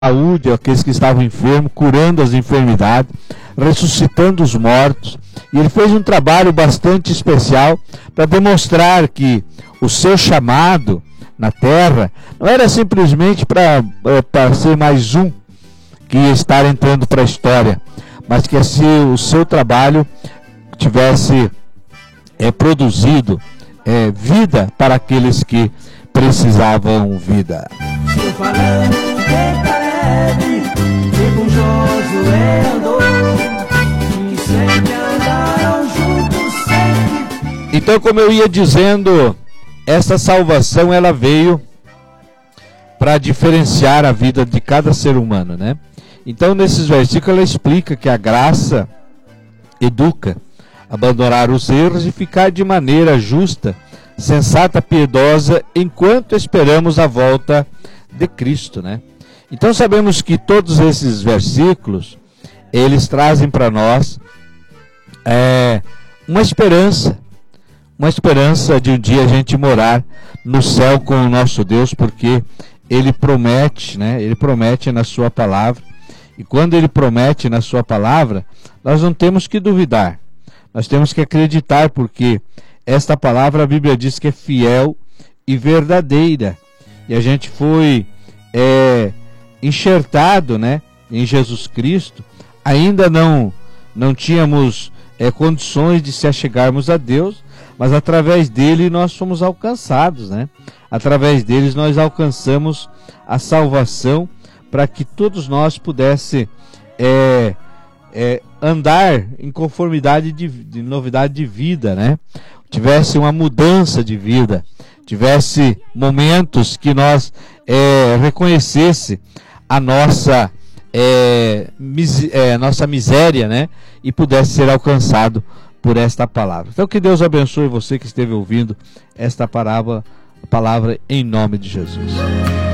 saúde aqueles que estavam enfermos, curando as enfermidades, ressuscitando os mortos. E ele fez um trabalho bastante especial para demonstrar que o seu chamado na terra não era simplesmente para ser mais um que ia estar entrando para a história, mas que o seu trabalho tivesse produzido vida para aqueles que precisavam vida. Estou falando de Caleb, que com Josué andou, e sempre andaram juntos sempre. Então, como eu ia dizendo, essa salvação ela veio para diferenciar a vida de cada ser humano, né? Então, nesses versículos ela explica que a graça educa a abandonar os erros e ficar de maneira justa, sensata, piedosa, enquanto esperamos a volta de Cristo, né? Então sabemos que todos esses versículos, eles trazem para nós uma esperança de um dia a gente morar no céu com o nosso Deus, porque Ele promete, né? Ele promete na sua palavra, e quando Ele promete na sua palavra, nós não temos que duvidar, nós temos que acreditar, porque esta palavra a Bíblia diz que é fiel e verdadeira, e a gente foi enxertado, né, em Jesus Cristo. Ainda não tínhamos condições de se achegarmos a Deus, mas através dele nós fomos alcançados, né? Através deles nós alcançamos a salvação, para que todos nós pudéssemos andar em conformidade de novidade de vida, né? Tivesse uma mudança de vida, tivesse momentos que nós reconhecesse a nossa miséria, né? E pudesse ser alcançado por esta palavra. Então que Deus abençoe você que esteve ouvindo esta palavra em nome de Jesus.